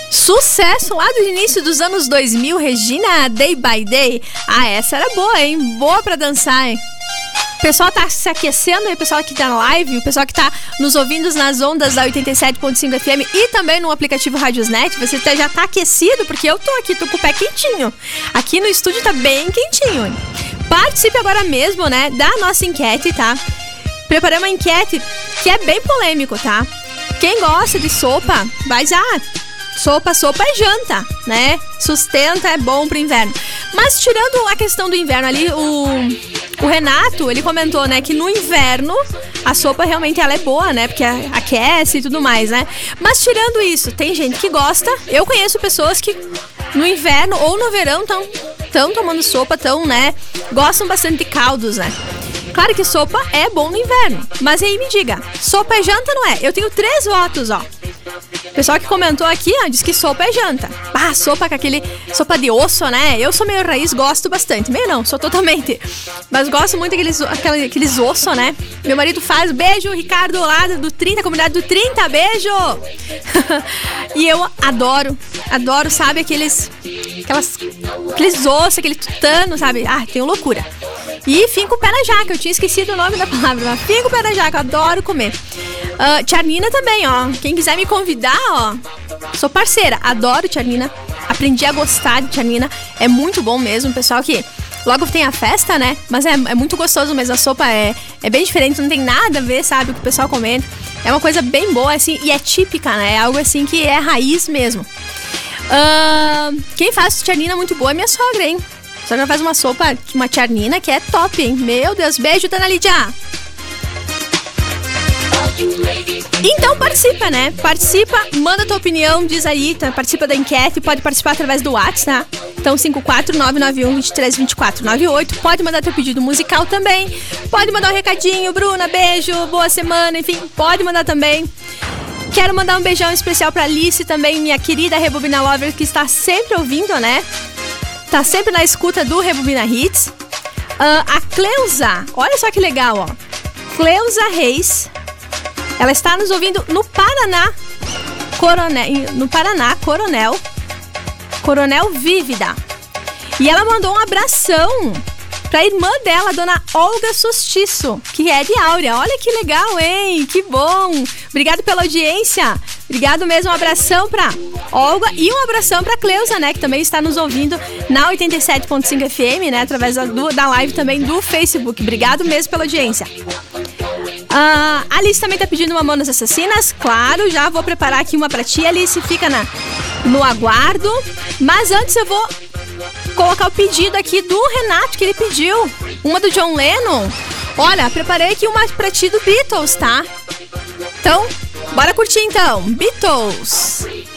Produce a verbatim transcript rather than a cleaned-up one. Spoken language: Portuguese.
Sucesso lá do início dos anos dois mil, Regina, Day by Day. Ah, essa era boa, hein? Boa pra dançar, hein? O pessoal tá se aquecendo aí, o pessoal que tá na live, o pessoal que tá nos ouvindo nas ondas da oitenta e sete ponto cinco F M e também no aplicativo Radiosnet, você tá, já tá aquecido, porque eu tô aqui, tô com o pé quentinho. Aqui no estúdio tá bem quentinho, hein? Participe agora mesmo, né, da nossa enquete, tá? Preparei uma enquete que é bem polêmico, tá? Quem gosta de sopa, vai já... Sopa, sopa é janta, né? Sustenta, é bom pro inverno. Mas tirando a questão do inverno ali, o, o Renato, ele comentou, né, que no inverno a sopa realmente ela é boa, né? Porque aquece e tudo mais, né? Mas tirando isso, tem gente que gosta. Eu conheço pessoas que no inverno ou no verão estão tão tomando sopa, tão, né? Gostam bastante de caldos, né? Claro que sopa é bom no inverno. Mas aí me diga, sopa é janta, não é? Eu tenho três votos, ó. O pessoal que comentou aqui, ó, diz que sopa é janta. Ah, sopa com aquele... Sopa de osso, né? Eu sou meio raiz, gosto bastante. Meio não, sou totalmente. Mas gosto muito daqueles, aqueles, aqueles ossos, né? Meu marido faz. Beijo, Ricardo, lá do trinta, comunidade do trinta, beijo! E eu adoro, adoro, sabe, aqueles... Aquelas, aqueles ossos, aquele tutano, sabe? Ah, tenho loucura. E finco o pé na jaca, eu tinha esquecido o nome da palavra, mas finco o pé na jaca, adoro comer. Uh, Tiarnina também, ó. Quem quiser me convidar, ó, sou parceira, adoro tiarnina. Aprendi a gostar de tiarnina. É muito bom mesmo, pessoal, que logo tem a festa, né? Mas é, é muito gostoso mesmo. A sopa é, é bem diferente, não tem nada a ver, sabe? O que o pessoal comenta. É uma coisa bem boa, assim, e é típica, né? É algo assim que é raiz mesmo. Uh, quem faz tiarnina muito boa é minha sogra, hein? A sogra faz uma sopa, uma tiarnina que é top, hein? Meu Deus, beijo, Dona Lídia! Então participa, né? Participa, manda tua opinião, diz aí, tá? Participa da enquete, pode participar através do WhatsApp, tá? Então cinco quatro nove nove um, dois três, dois quatro nove oito. Pode mandar teu pedido musical também. Pode mandar um recadinho, Bruna, beijo, boa semana, enfim, pode mandar também. Quero mandar um beijão especial pra Alice também, minha querida Rebobina Lover, que está sempre ouvindo, né? Tá sempre na escuta do Rebobina Hits. uh, A Cleusa, olha só que legal, ó. Cleusa Reis, ela está nos ouvindo no Paraná, Coronel, no Paraná, Coronel, Coronel Vívida. E ela mandou um abração pra irmã dela, dona Olga Sustiço, que é de Áurea. Olha que legal, hein? Que bom! Obrigado pela audiência. Obrigado mesmo, um abração pra Olga e um abração pra Cleusa, né? Que também está nos ouvindo na oitenta e sete ponto cinco F M, né? Através da, do, da live também do Facebook. Obrigado mesmo pela audiência. Uh, a Alice também tá pedindo Mamonas Assassinas. Claro, já vou preparar aqui uma pra ti. Alice, fica na, no aguardo. Mas antes eu vou colocar o pedido aqui do Renato, que ele pediu. Uma do John Lennon. Olha, preparei aqui uma pra ti do Beatles, tá? Então, bora curtir então. Beatles.